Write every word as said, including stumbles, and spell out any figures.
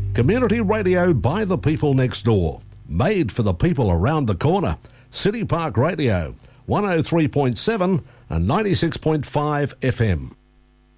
Community radio by the people next door. Made for the people around the corner. City Park Radio, one oh three point seven and ninety-six point five F M.